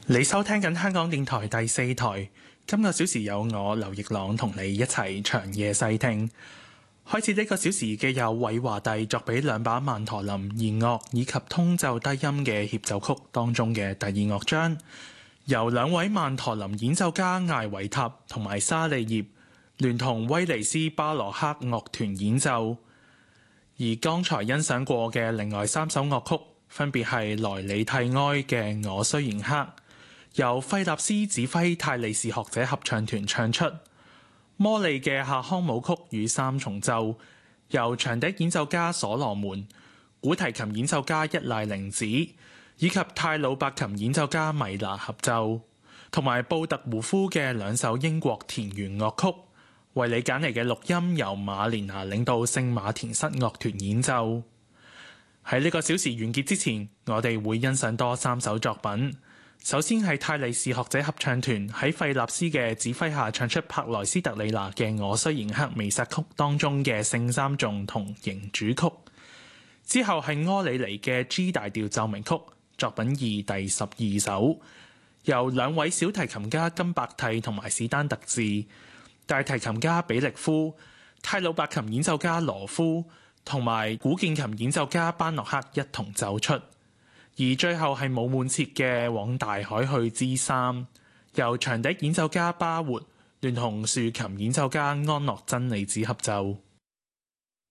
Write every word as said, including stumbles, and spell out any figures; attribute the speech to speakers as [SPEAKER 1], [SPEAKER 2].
[SPEAKER 1] 你收聽緊香港電台第四台，今個小時有我劉奕朗同你一齊長夜細聽。開始呢個小時嘅有韋華第作俾兩把曼陀林弦樂以及通奏低音嘅協奏曲當中嘅第二樂章，由兩位曼陀林演奏家艾維塔同埋沙利葉聯同威尼斯巴羅克樂團演奏。而剛才欣賞過嘅另外三首樂曲，分別係萊里蒂埃嘅《我雖然黑》，由費納斯指揮泰利士學者合唱團唱出；摩利嘅夏康舞曲與三重奏，由長笛演奏家所羅門、古提琴演奏家一賴玲子以及泰魯伯琴演奏家米娜合奏，同埋布特胡夫嘅兩首英國田園樂曲。為你揀嚟嘅錄音由馬連拿領導聖馬田室樂團演奏。喺呢個小時完結之前，我哋會欣賞多三首作品。首先係泰利士學者合唱團喺費納斯嘅指揮下唱出柏萊斯特里娜嘅《我雖然黑》彌撒曲當中嘅聖三頌同迎主曲。之後係柯里尼嘅 G 大調奏鳴曲作品二第十二首，由兩位小提琴家金伯蒂同埋史丹特治、大提琴家比力夫、泰魯伯琴演奏家羅夫同埋古鍵琴演奏家班諾克一同奏出。而最後係冇滿切嘅往大海去之三，由長笛演奏家巴活聯同豎琴演奏家安樂真理子合奏。